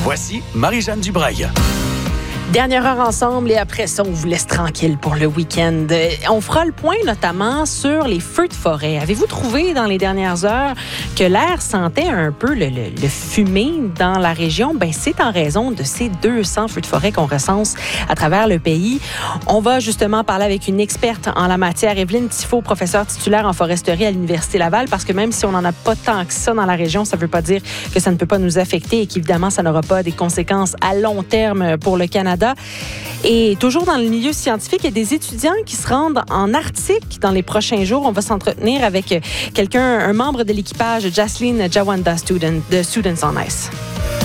Voici Marie-Jeanne Dubreuil. Dernière heure ensemble et après ça, on vous laisse tranquille pour le week-end. On fera le point notamment sur les feux de forêt. Avez-vous trouvé dans les dernières heures que l'air sentait un peu le fumé dans la région? Ben, c'est en raison de ces 200 feux de forêt qu'on recense à travers le pays. On va justement parler avec une experte en la matière, Evelyne Tifo, professeure titulaire en foresterie à l'Université Laval, parce que même si on n'en a pas tant que ça dans la région, ça ne veut pas dire que ça ne peut pas nous affecter et qu'évidemment, ça n'aura pas des conséquences à long terme pour le Canada. Et toujours dans le milieu scientifique, il y a des étudiants qui se rendent en Arctique dans les prochains jours. On va s'entretenir avec un membre de l'équipage, Jaslyn Jawanda de Students on Ice.